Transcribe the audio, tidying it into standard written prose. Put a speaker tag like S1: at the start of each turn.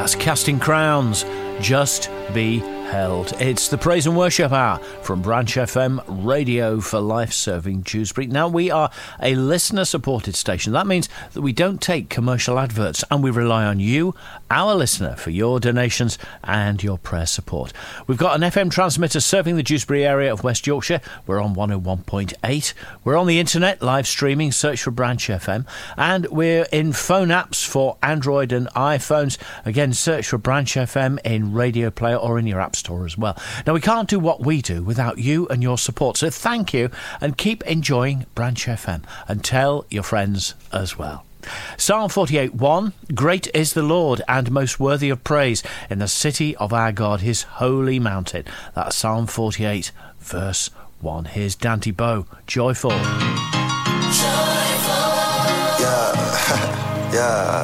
S1: That's Casting Crowns, Just Be Held. It's the Praise and Worship Hour from Branch FM, Radio for Life, serving Dewsbury. Now, we are a listener-supported station. That means that we don't take commercial adverts, and we rely on you, our listener, for your donations and your prayer support. We've got an FM transmitter serving the Dewsbury area of West Yorkshire. We're on 101.8. We're on the internet, live streaming, search for Branch FM. And we're in phone apps for Android and iPhones. Again, search for Branch FM in Radio Player or in your app store as well. Now, we can't do what we do without you and your support, so thank you, and keep enjoying Branch FM, and tell your friends as well. Psalm 48:1, Great is the Lord and most worthy of praise in the city of our God, his holy mountain. That's Psalm 48 verse 1. Here's Dante Bowe, Joyful.
S2: Joyful. Yeah. Yeah.